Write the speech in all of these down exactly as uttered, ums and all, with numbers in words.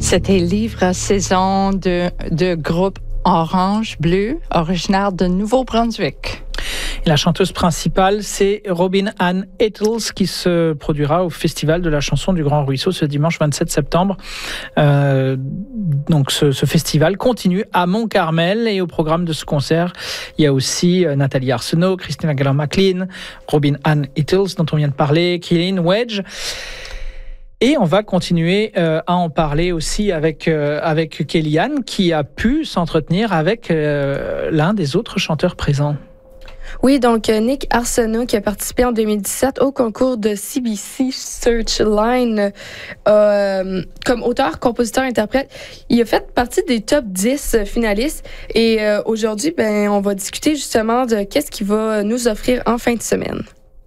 C'était Livre à saison de, de groupe Orange Bleu, originaire de Nouveau-Brunswick. La chanteuse principale, c'est Robin Ann Ettles, qui se produira au Festival de la chanson du Grand Ruisseau ce dimanche vingt-sept septembre. Euh, donc ce, ce festival continue à Mont-Carmel, et au programme de ce concert, il y a aussi Nathalie Arsenault, Christina Geller-McLean, Robin Ann Ettles, dont on vient de parler, Killeen Wedge. Et on va continuer euh, à en parler aussi avec, euh, avec Kellyanne, qui a pu s'entretenir avec euh, l'un des autres chanteurs présents. Oui, donc Nick Arsenault, qui a participé en deux mille dix-sept au concours de C B C Searchline euh, comme auteur, compositeur, interprète. Il a fait partie des top dix finalistes, et euh, aujourd'hui, ben, on va discuter justement de qu'est-ce qu'il va nous offrir en fin de semaine.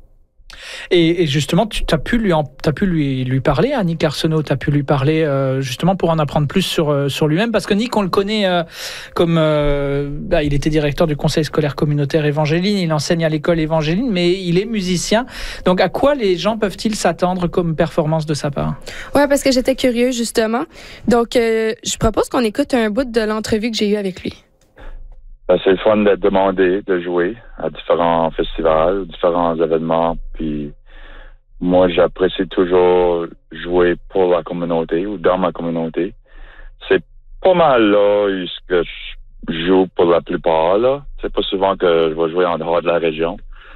Et, et justement, tu as pu lui, en, t'as pu lui, lui parler à Nick Arsenault, tu as pu lui parler euh, justement pour en apprendre plus sur, euh, sur lui-même, parce que Nick, on le connaît euh, comme... Euh, bah, il était directeur du conseil scolaire communautaire Évangéline, il enseigne à l'école Évangéline, mais il est musicien. Donc, à quoi les gens peuvent-ils s'attendre comme performance de sa part? Oui, parce que j'étais curieux, justement. Donc, euh, je propose qu'on écoute un bout de l'entrevue que j'ai eue avec lui. C'est le fun d'être demandé de jouer à différents festivals, différents événements. Puis moi, j'apprécie toujours jouer pour la communauté ou dans ma communauté. C'est pas mal là ce que je joue pour la plupart. Là. C'est pas souvent que je vais jouer en dehors de la région.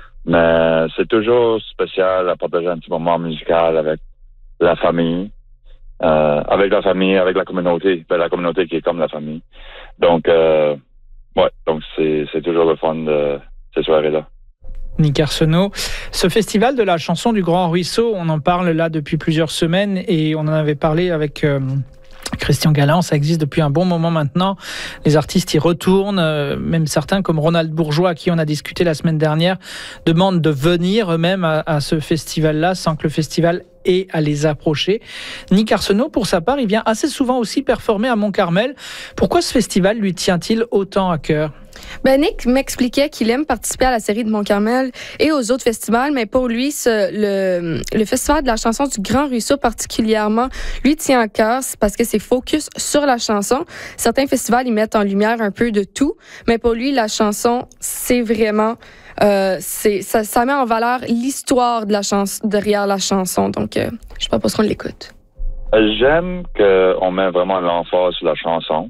Mais c'est toujours spécial à partager un petit moment musical avec la famille. Euh, avec la famille, avec la communauté. Ben, la communauté qui est comme la famille. Donc... Euh, Ouais, donc c'est, c'est toujours le fun de ces soirées-là. Nick Arsenault, ce festival de la chanson du Grand Ruisseau, on en parle là depuis plusieurs semaines, et on en avait parlé avec euh, Christian Galland, ça existe depuis un bon moment maintenant. Les artistes y retournent, euh, même certains comme Ronald Bourgeois, à qui on a discuté la semaine dernière, demandent de venir eux-mêmes à, à ce festival-là sans que le festival ait à les approcher. Nick Arsenault, pour sa part, il vient assez souvent aussi performer à Mont-Carmel. Pourquoi ce festival lui tient-il autant à cœur? Ben Nick m'expliquait qu'il aime participer à la série de Mont-Carmel et aux autres festivals, mais pour lui, ce, le, le festival de la chanson du Grand Ruisseau particulièrement lui tient à cœur parce que c'est focus sur la chanson. Certains festivals, ils mettent en lumière un peu de tout, mais pour lui, la chanson, c'est vraiment... Euh, c'est, ça, ça met en valeur l'histoire de la chanson, derrière la chanson. Donc, euh, je propose qu'on l'écoute. J'aime qu'on met vraiment l'emphase sur la chanson.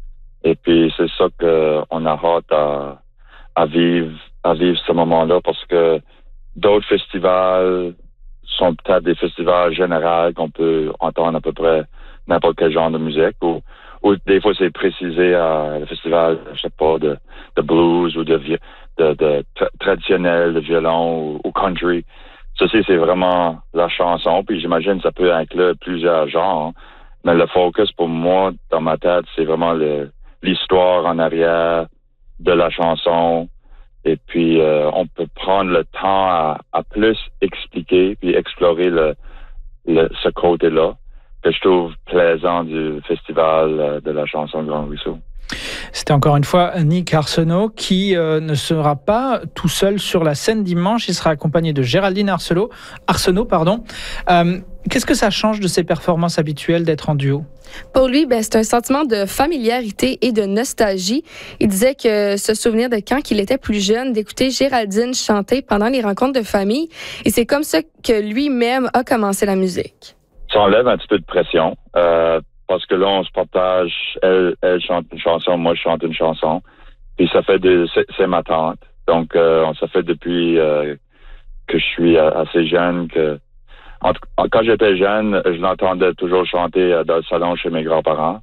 Et puis, c'est ça qu'on a hâte à, à vivre, à vivre ce moment-là, parce que d'autres festivals sont peut-être des festivals généraux qu'on peut entendre à peu près n'importe quel genre de musique, ou, ou des fois c'est précisé à le festival, je sais pas, de, de blues ou de, de, de tra- traditionnel, de violon ou, ou country. Ceci, c'est vraiment la chanson, puis j'imagine que ça peut inclure plusieurs genres, mais le focus pour moi, dans ma tête, c'est vraiment le l'histoire en arrière de la chanson, et puis euh, on peut prendre le temps à, à plus expliquer puis explorer le, le ce côté-là que je trouve plaisant du festival de la chanson Grand Ruisseau. C'était encore une fois Nick Arsenault qui euh, ne sera pas tout seul sur la scène dimanche. Il sera accompagné de Géraldine Arsenault. Arsenault pardon. Euh, qu'est-ce que ça change de ses performances habituelles d'être en duo? Pour lui, ben, c'est un sentiment de familiarité et de nostalgie. Il disait que se souvenir de quand il était plus jeune, d'écouter Géraldine chanter pendant les rencontres de famille. Et c'est comme ça que lui-même a commencé la musique. Ça enlève un petit peu de pression. Euh, Parce que là, on se partage, elle, elle chante une chanson, moi je chante une chanson. Puis ça fait de, c'est, c'est ma tante. Donc, euh, ça fait depuis euh, que je suis assez jeune que, en, quand j'étais jeune, je l'entendais toujours chanter dans le salon chez mes grands-parents.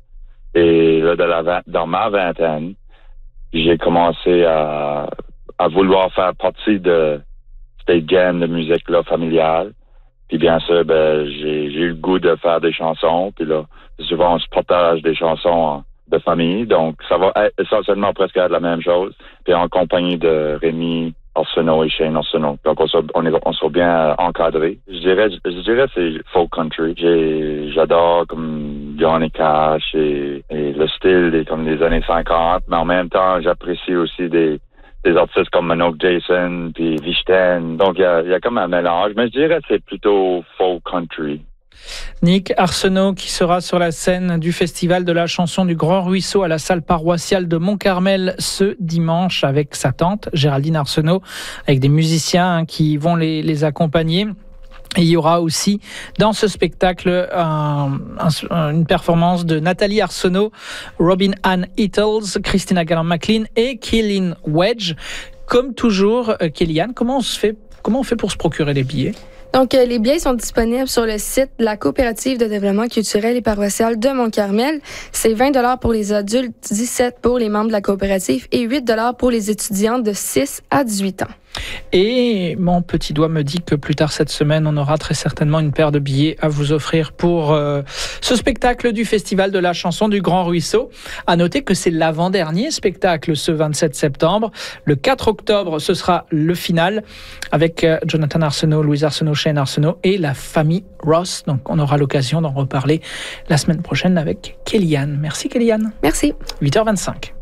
Et là, de la, dans ma vingtaine, j'ai commencé à, à vouloir faire partie de cette game de musique-là familiale. Puis bien sûr, ben, j'ai, j'ai eu le goût de faire des chansons. Puis là, souvent, on se partage des chansons de famille. Donc, ça va être essentiellement presque être la même chose. Puis en compagnie de Rémi Arsenault et Shane Arsenault. Donc, on sera, on est, on sera bien encadrés. Je dirais, je, je dirais c'est folk country. J'ai, j'adore comme Johnny Cash et, et le style des, comme des années cinquante. Mais en même temps, j'apprécie aussi des des artistes comme Manoke Jason puis Vichten. Donc, il y a, y a comme un mélange. Mais je dirais que c'est plutôt folk country. Nick Arsenault qui sera sur la scène du Festival de la chanson du Grand Ruisseau à la salle paroissiale de Mont-Carmel ce dimanche avec sa tante Géraldine Arsenault, avec des musiciens qui vont les, les accompagner. Et il y aura aussi dans ce spectacle un, un, une performance de Nathalie Arsenault, Robin Ann Eatles, Christina Gallant-McLean et Killian Wedge. Comme toujours, Kellyanne, comment on se fait, comment on fait pour se procurer les billets? Donc, euh, les billets sont disponibles sur le site de la Coopérative de développement culturel et paroissial de Mont-Carmel. C'est vingt dollars pour les adultes, dix-sept dollars pour les membres de la coopérative et huit dollars pour les étudiants de six à dix-huit ans. Et mon petit doigt me dit que plus tard cette semaine, on aura très certainement une paire de billets à vous offrir pour euh, ce spectacle du Festival de la chanson du Grand Ruisseau. À noter que c'est l'avant-dernier spectacle ce vingt-sept septembre. Le quatre octobre, ce sera le final avec euh, Jonathan Arsenault, Louise Arsenault, Shane Arsenault et la famille Ross. Donc on aura l'occasion d'en reparler la semaine prochaine avec Kellyanne. Merci Kellyanne. Merci. huit heures vingt-cinq.